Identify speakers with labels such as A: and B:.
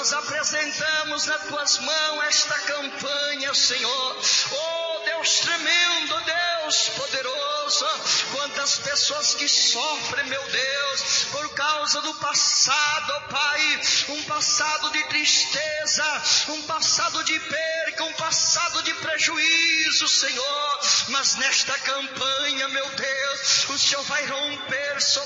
A: nós apresentamos nas tuas mãos esta campanha, Senhor. Oh Deus tremendo, Deus poderoso, quantas pessoas que sofrem, meu Deus, por causa do passado, ó Pai, um passado de tristeza, um passado de perca, um passado de prejuízo, Senhor. Mas nesta campanha, meu Deus, o Senhor vai romper sobre